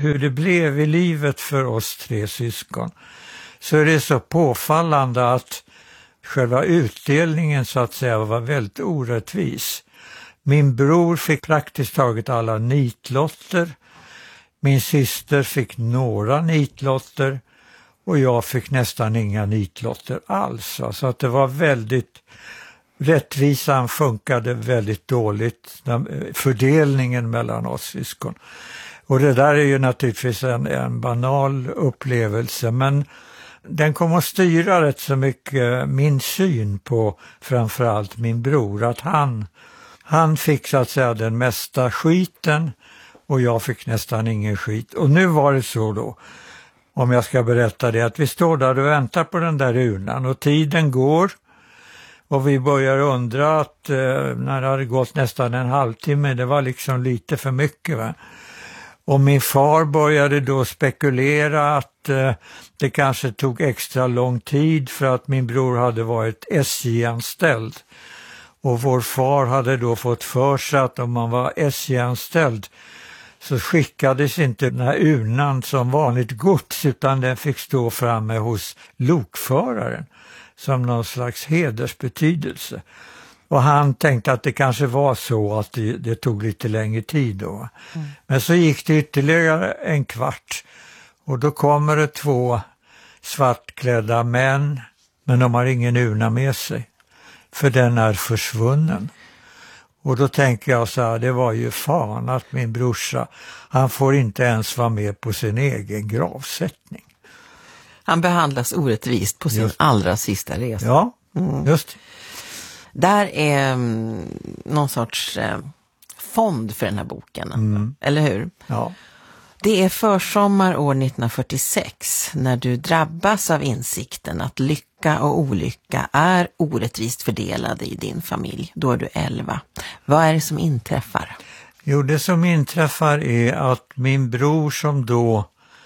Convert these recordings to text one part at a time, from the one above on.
hur det blev i livet för oss 3 syskon, så är det så påfallande att själva utdelningen så att säga var väldigt orättvis. Min bror fick praktiskt taget alla nitlotter, min syster fick några nitlotter och jag fick nästan inga nitlotter alls. Så att det var väldigt, rättvisan funkade väldigt dåligt, fördelningen mellan oss syskon. Och det där är ju naturligtvis en banal upplevelse, men den kom att styra rätt så mycket min syn på framförallt min bror. Att han fick så att säga den mesta skiten och jag fick nästan ingen skit. Och nu var det så då, om jag ska berätta det, att vi står där och väntar på den där urnan och tiden går. Och vi börjar undra att när det hade gått nästan en halvtimme, det var liksom lite för mycket, va? Och min far började då spekulera att det kanske tog extra lång tid för att min bror hade varit SJ-anställd. Och vår far hade då fått för sig att om man var SJ-anställd så skickades inte den här urnan som vanligt gods, utan den fick stå framme hos lokföraren som någon slags hedersbetydelse. Och han tänkte att det kanske var så att det tog lite längre tid då. Mm. Men så gick det ytterligare en kvart och då kommer det 2 svartklädda män, men de har ingen urna med sig, för den är försvunnen. Och då tänker jag så här, det var ju fan att min brorsa, han får inte ens vara med på sin egen gravsättning. Han behandlas orättvist på sin allra sista resa. Ja, just. Där är någon sorts fond för den här boken, eller hur? Ja. Det är försommar år 1946 när du drabbas av insikten att lycka och olycka är orättvist fördelade i din familj. Då är du 11. Vad är det som inträffar? Jo, det som inträffar är att min bror, som då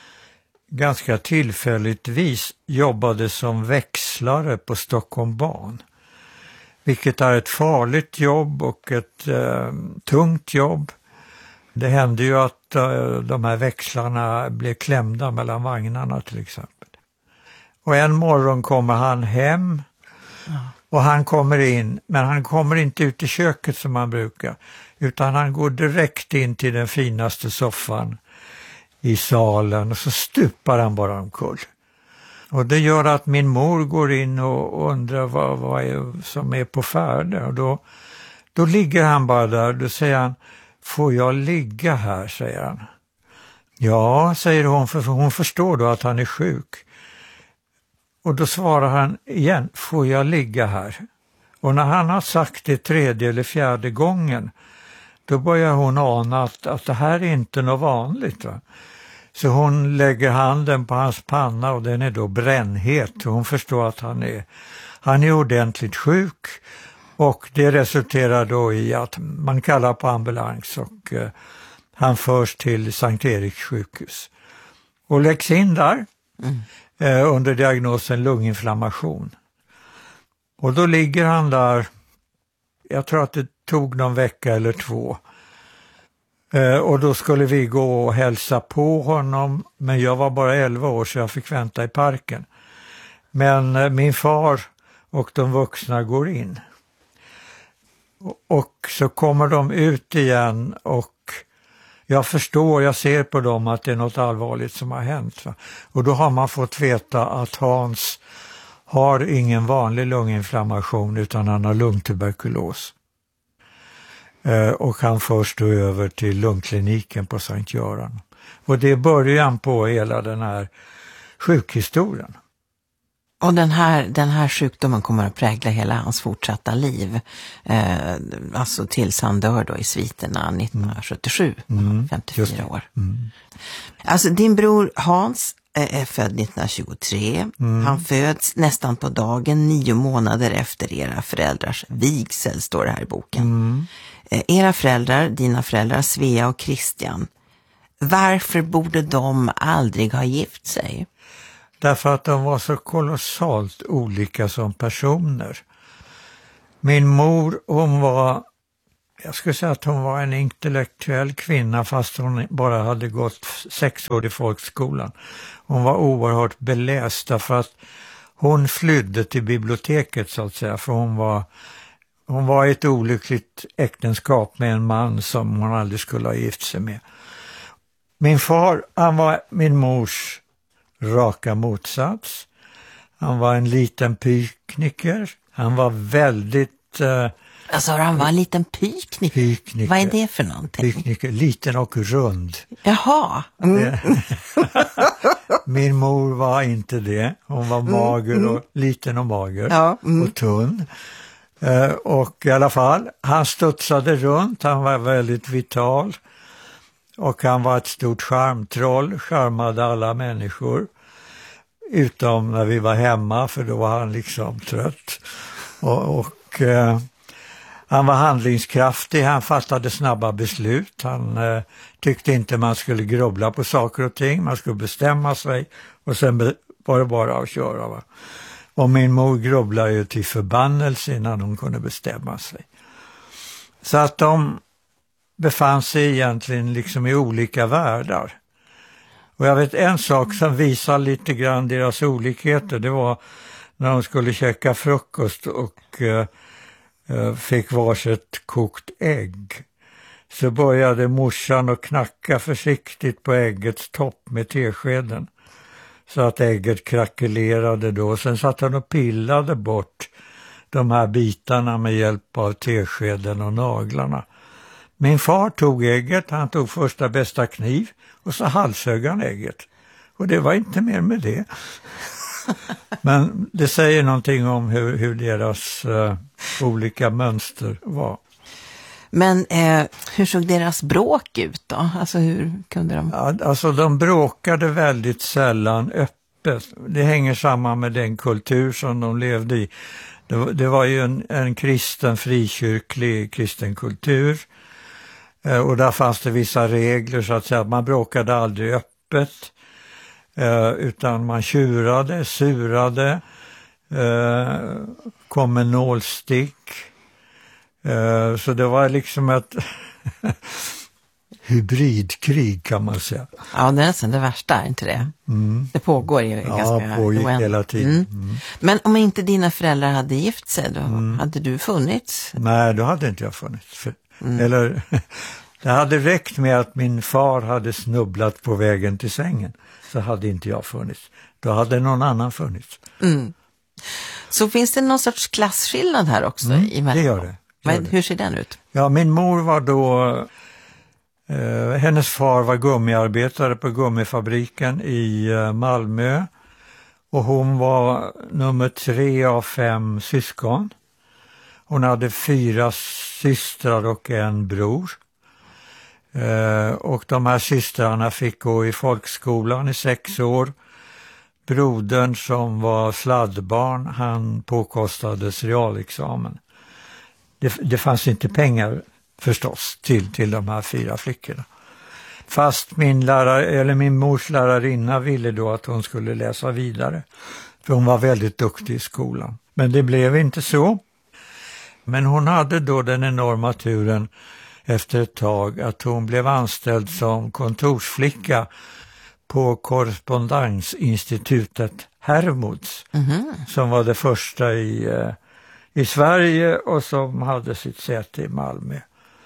ganska tillfälligtvis jobbade som växlare på Stockholm Ban, vilket är ett farligt jobb och ett tungt jobb. Det hände ju att de här växlarna blev klämda mellan vagnarna till exempel. Och en morgon kommer han hem och han kommer in, men han kommer inte ut i köket som han brukar, utan han går direkt in till den finaste soffan i salen och så stupar han bara omkull. Och det gör att min mor går in och undrar vad är som är på färde. Och då ligger han bara där. Då säger han, får jag ligga här, säger han. Ja, säger hon, för hon förstår då att han är sjuk. Och då svarar han igen, får jag ligga här? Och när han har sagt det 3:e eller 4:e gången, då börjar hon ana att det här är inte något vanligt, va? Så hon lägger handen på hans panna och den är då brännhet. Hon förstår att han är ordentligt sjuk, och det resulterar då i att man kallar på ambulans och han förs till Sankt Eriks sjukhus och läggs in där under diagnosen lunginflammation. Och då ligger han där, jag tror att det tog någon vecka eller 2. Och då skulle vi gå och hälsa på honom, men jag var bara 11 år så jag fick vänta i parken. Men min far och de vuxna går in. Och så kommer de ut igen och jag ser på dem att det är något allvarligt som har hänt. Va? Och då har man fått veta att Hans har ingen vanlig lunginflammation utan han har lungtuberkulos. Och han förs då över till lungkliniken på Sankt Göran. Och det är början på hela den här sjukhistorien. Och den här sjukdomen kommer att prägla hela hans fortsatta liv. Alltså tills han dör då i sviterna 1977, 54 år. Alltså din bror Hans är född 1923. Han föds nästan på dagen 9 månader efter era föräldrars vigsel, står det här i boken. Era föräldrar, dina föräldrar Svea och Christian, varför borde de aldrig ha gift sig? Därför att de var så kolossalt olika som personer. Min mor, hon var Jag skulle säga att hon var en intellektuell kvinna fast hon bara hade gått 6 år i folkskolan. Hon var oerhört beläst därför att hon flydde till biblioteket så att säga, för hon var i ett olyckligt äktenskap med en man som hon aldrig skulle ha gift sig med. Min far, han var min mors raka motsats. Han var en liten pykniker. Han var väldigt... Alltså han var en liten pykniker. Vad är det för någonting? Pykniker, liten och rund. Jaha. Min mor var inte det. Hon var mager och liten och mager och tunn. Och i alla fall, han studsade runt. Han var väldigt vital. Och han var ett stort charmtroll. Charmade alla människor. Utom när vi var hemma, för då var han liksom trött. Och han var handlingskraftig, han fattade snabba beslut. Han tyckte inte man skulle grubbla på saker och ting. Man skulle bestämma sig och sen var det bara att köra. Va? Och min mor grubblade ju till förbannelse innan hon kunde bestämma sig. Så att de befann sig egentligen liksom i olika världar. Och jag vet en sak som visar lite grann deras olikheter. Det var när de skulle käka frukost och fick varsitt kokt ägg. Så började morsan att knacka försiktigt på äggets topp med teskeden. Så att ägget krackelerade då. Sen satt han och pillade bort de här bitarna med hjälp av teskeden och naglarna. Min far tog ägget, han tog första bästa kniv och så halshögg han ägget. Och det var inte mer med det. Men det säger någonting om hur deras olika mönster var. Men hur såg deras bråk ut då? Alltså hur kunde de... Ja, alltså de bråkade väldigt sällan öppet. Det hänger samman med den kultur som de levde i. Det var ju en kristen, frikyrklig kristen kultur. Och där fanns det vissa regler så att säga. Man bråkade aldrig öppet. Utan man tjurade, surade, kom med nålstick. Så det var liksom ett hybridkrig kan man säga. Ja, det är nästan det värsta, är inte det? Mm. Det pågår ju ganska... Ja, pågick hela tiden. Mm. Men om inte dina föräldrar hade gift sig då, hade du funnits? Nej, då hade inte jag funnits. Eller, det hade räckt med att min far hade snubblat på vägen till sängen. Så hade inte jag funnits. Då hade någon annan funnits. Mm. Så finns det någon sorts klassskillnad här också? Det gör det. Hur ser den ut? Ja, min mor var då... hennes far var gummiarbetare på gummifabriken i Malmö. Och hon var nummer 3 av 5 syskon. Hon hade 4 systrar och en bror. Och de här systrarna fick gå i folkskolan i 6 år. Brodern som var sladdbarn, han påkostades realexamen. Det fanns inte pengar förstås till de här 4 flickorna. Fast min mors lärarinna ville då att hon skulle läsa vidare. För hon var väldigt duktig i skolan. Men det blev inte så. Men hon hade då den enorma turen efter ett tag att hon blev anställd som kontorsflicka på korrespondensinstitutet Hermods. Som var det första i Sverige och som hade sitt säte i Malmö.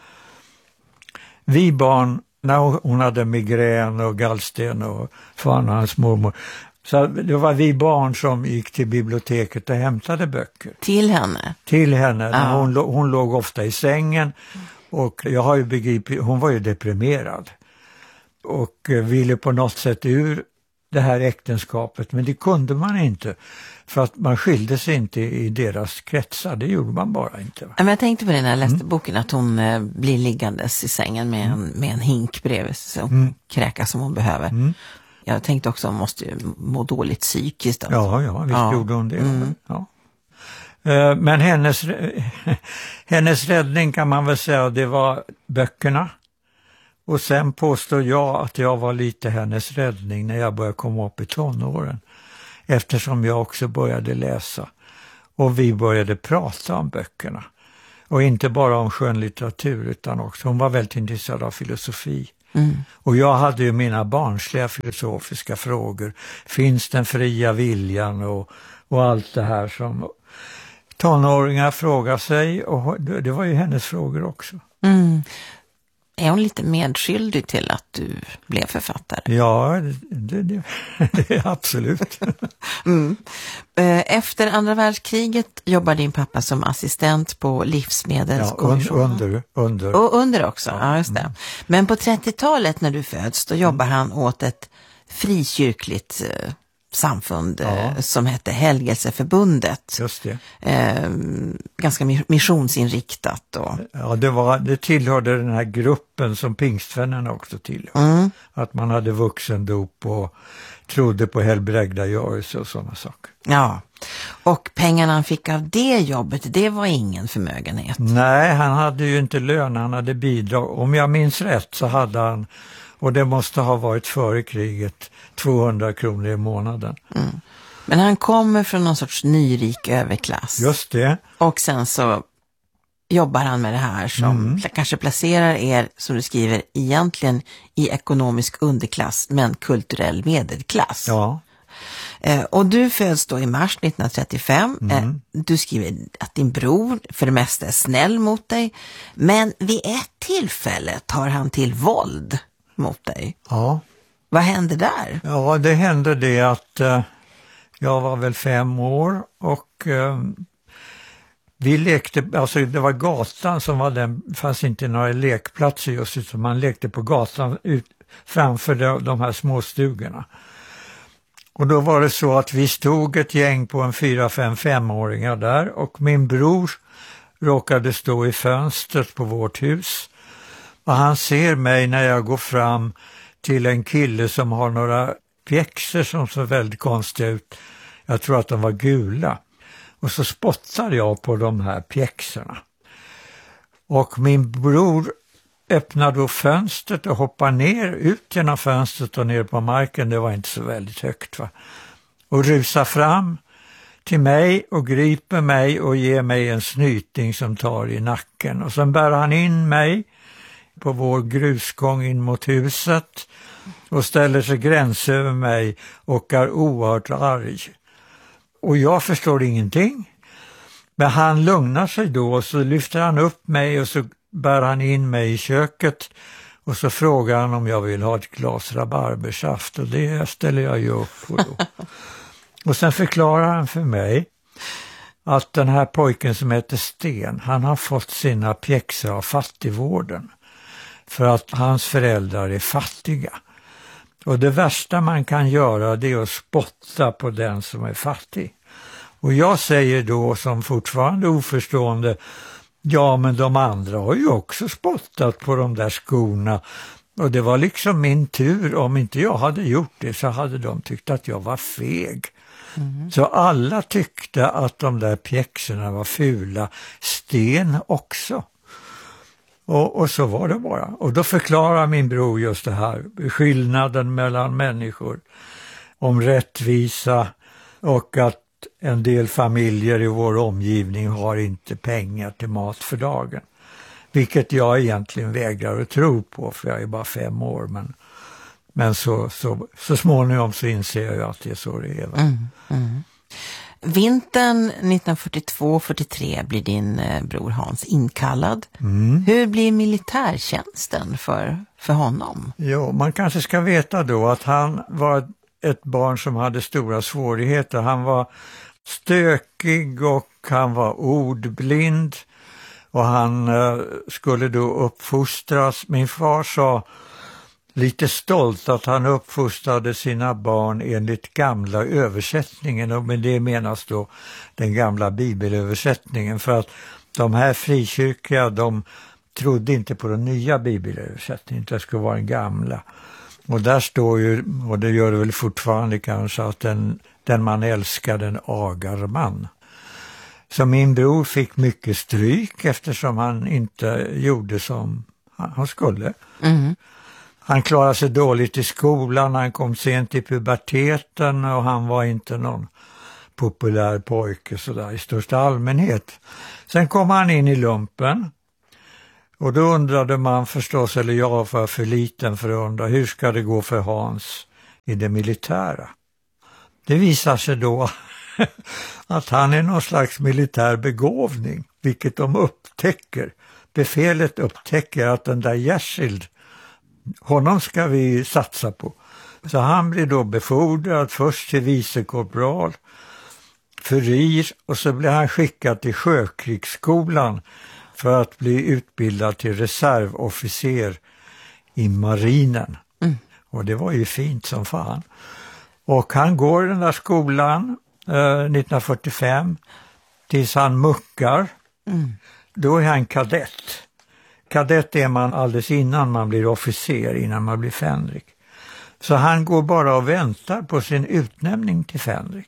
Vi barn, när hon hade migrän och gallsten och fan och hans mormor, så det var vi barn som gick till biblioteket och hämtade böcker. Till henne? Till henne. Ja. Hon låg ofta i sängen och jag har ju begripit, hon var ju deprimerad och ville på något sätt ur det här äktenskapet, men det kunde man inte för att man skilde sig inte i deras kretsar, det gjorde man bara inte. Men jag tänkte på det när jag läste boken att hon blir liggandes i sängen med en hink bredvid så kräkas som hon behöver. Jag tänkte också att hon måste må dåligt psykiskt. Alltså. Ja, visst gjorde hon det. Ja. Men hennes räddning kan man väl säga, det var böckerna. Och sen påstår jag att jag var lite hennes räddning när jag började komma upp i tonåren. Eftersom jag också började läsa. Och vi började prata om böckerna. Och inte bara om skönlitteratur utan också, hon var väldigt intresserad av filosofi. Och jag hade ju mina barnsliga filosofiska frågor. Finns den fria viljan och allt det här som tonåringar frågar sig, och det var ju hennes frågor också. Är hon lite medskyldig till att du blev författare? Ja, det är absolut. Efter andra världskriget jobbar din pappa som assistent på livsmedelskommissionen. Under också, ja just det. Men på 30-talet när du föds, då jobbar han åt ett frikyrkligt samfund som hette Helgelseförbundet. Just det. Ganska missionsinriktat. Ja, det tillhörde den här gruppen som pingstvännerna också tillhörde. Att man hade vuxendop och trodde på helbrägdagörelse och sådana saker. Ja, och pengarna han fick av det jobbet, det var ingen förmögenhet. Nej, han hade ju inte lön, han hade bidrag. Om jag minns rätt så hade han, och det måste ha varit före kriget, 200 kronor i månaden. Men han kommer från någon sorts nyrik överklass. Just det. Och sen så jobbar han med det här som kanske placerar er, som du skriver, egentligen i ekonomisk underklass men kulturell medelklass. Ja. Och du föds då i mars 1935. Du skriver att din bror för det mesta är snäll mot dig, men vid ett tillfälle tar han till våld mot dig. Ja. Vad hände där? Ja, det hände det att jag var väl 5 år och vi lekte, alltså det var gatan som var den, fanns inte några lekplatser just, utan man lekte på gatan framför de här små stugorna. Och då var det så att vi stod ett gäng på en 4-5-åringar där, och min bror råkade stå i fönstret på vårt hus. Och han ser mig när jag går fram till en kille som har några pjäxor som så väldigt konstiga ut. Jag tror att de var gula. Och så spottar jag på de här pjäxorna. Och min bror öppnar då fönstret och hoppar ner ut genom fönstret och ner på marken. Det var inte så väldigt högt, va? Och rusar fram till mig och griper mig och ger mig en snyting som tar i nacken. Och sen bär han in mig på vår grusgång in mot huset och ställer sig gräns över mig och är oerhört arg. Och jag förstår ingenting. Men han lugnar sig då, och så lyfter han upp mig och så bär han in mig i köket och så frågar han om jag vill ha ett glas rabarbersaft, och det ställer jag ju upp på då. Och sen förklarar han för mig att den här pojken som heter Sten, han har fått sina pjäxor av fattigvården för att hans föräldrar är fattiga. Och det värsta man kan göra, det är att spotta på den som är fattig. Och jag säger då som fortfarande oförstående, ja men de andra har ju också spottat på de där skorna. Och det var liksom min tur, om inte jag hade gjort det så hade de tyckt att jag var feg. Så alla tyckte att de där pjäxorna var fula, Sten också. Och så var det bara. Och då förklarar min bror just det här, skillnaden mellan människor, om rättvisa och att en del familjer i vår omgivning har inte pengar till mat för dagen. Vilket jag egentligen vägrar att tro på, för jag är bara 5 år. Men så småningom så inser jag att det är så det är. Vintern 1942-43 blir din bror Hans inkallad. Hur blir militärtjänsten för honom? Jo, man kanske ska veta då att han var ett barn som hade stora svårigheter. Han var stökig och han var ordblind och han skulle då uppfostras. Min far sa lite stolt att han uppfostrade sina barn enligt gamla översättningen, och med det menas då den gamla bibelöversättningen, för att de här frikyrkliga, de trodde inte på den nya bibelöversättningen, det skulle vara den gamla. Och där står ju, och det gör det väl fortfarande kanske, att den man älskar den agar man. Så min bror fick mycket stryk eftersom han inte gjorde som han skulle. Han klarade sig dåligt i skolan, han kom sent i puberteten och han var inte någon populär pojke sådär i största allmänhet. Sen kom han in i lumpen och då undrade man förstås, eller jag var för liten för att undra, hur ska det gå för Hans i det militära? Det visar sig då att han är någon slags militär begåvning, vilket de upptäcker. Befälet upptäcker att den där Jersild, honom ska vi satsa på. Så han blir då befordrad först till vicekorpral, furir, och så blir han skickad till Sjökrigsskolan för att bli utbildad till reservofficer i marinen. Och det var ju fint som fan. Och han går den där skolan 1945 tills han muckar. Då är han kadett. Kadett är man alldeles innan man blir officer, innan man blir fänrik. Så han går bara och väntar på sin utnämning till fänrik.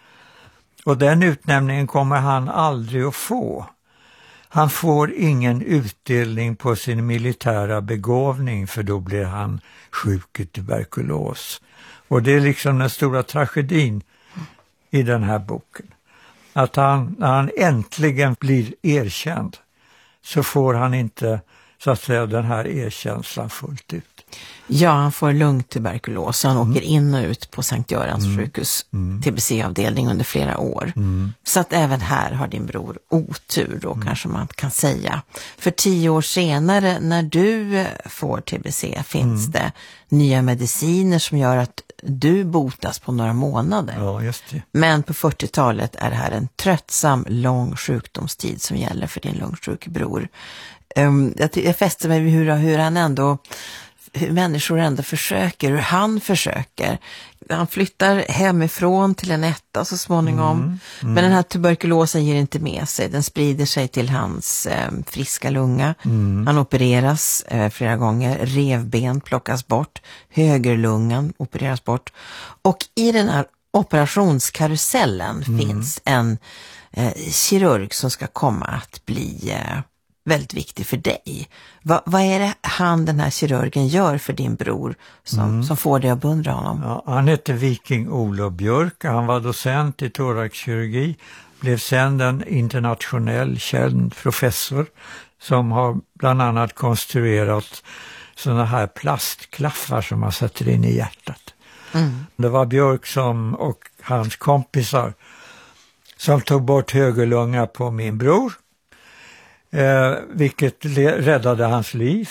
Och den utnämningen kommer han aldrig att få. Han får ingen utdelning på sin militära begåvning, för då blir han sjuk i tuberkulos. Och det är liksom den stora tragedin i den här boken. Att när han äntligen blir erkänd så får han inte, så att säga, den här erkänslan fullt ut. Ja, han får lungtuberkulos. Han åker in och ut på Sankt Görans sjukhus, TBC-avdelning, under flera år. Så att även här har din bror otur då, kanske man kan säga. För 10 år senare, när du får TBC, finns det nya mediciner som gör att du botas på några månader. Ja, just det. Men på 40-talet är det här en tröttsam, lång sjukdomstid som gäller för din lungsjuke bror. Jag fäster mig vid hur han ändå, hur människor ändå försöker, hur han försöker. Han flyttar hemifrån till en etta så småningom. Men den här tuberkulosen ger inte med sig. Den sprider sig till hans friska lunga. Han opereras flera gånger. Revben plockas bort. Högerlungan opereras bort. Och i den här operationskarusellen finns en kirurg som ska komma att bli väldigt viktig för dig. Vad är det den här kirurgen gör för din bror som får dig att beundra honom? Ja, han heter Viking Olof Björk. Han var docent i thoraxkirurgi. Blev sedan en internationell känd professor som har bland annat konstruerat såna här plastklaffar som man sätter in i hjärtat. Det var Björk och hans kompisar som tog bort högerlunga på min bror. Vilket räddade hans liv.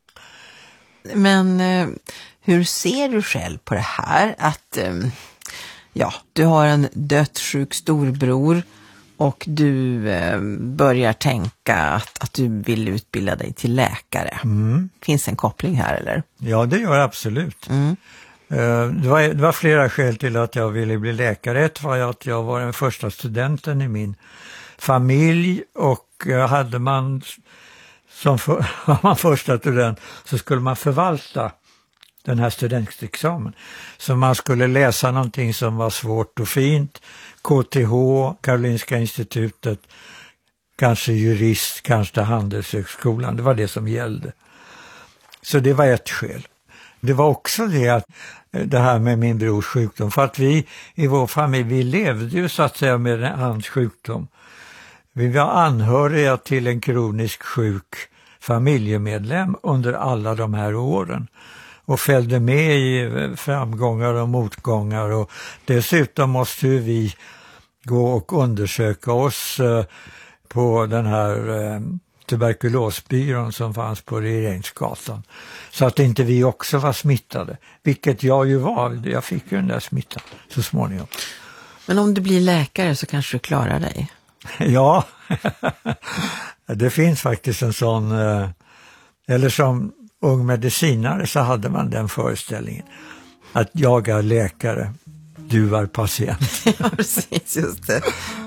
Men hur ser du själv på det här? Att du har en dödssjuk storbror och du börjar tänka att du vill utbilda dig till läkare. Finns en koppling här, eller? Ja, det gör absolut. Det var flera skäl till att jag ville bli läkare. Ett var att jag var den första studenten i min familj, och hade man var man första student så skulle man förvalta den här studentexamen. Så man skulle läsa någonting som var svårt och fint. KTH, Karolinska institutet, kanske jurist, kanske Handelshögskolan. Det var det som gällde. Så det var ett skäl. Det var också det här med min brors sjukdom. För att vi i vår familj, vi levde ju så att säga med hans sjukdom. Vi var anhöriga till en kroniskt sjuk familjemedlem under alla de här åren. Och följde med i framgångar och motgångar. Och dessutom måste vi gå och undersöka oss på den här tuberkulosbyrån som fanns på Regeringsgatan. Så att inte vi också var smittade. Vilket jag ju var. Jag fick ju den där smittan så småningom. Men om du blir läkare så kanske du klarar dig? Ja, det finns faktiskt en sån, eller som ung medicinare så hade man den föreställningen. Att jag är läkare, du är patient. Ja, precis, just det.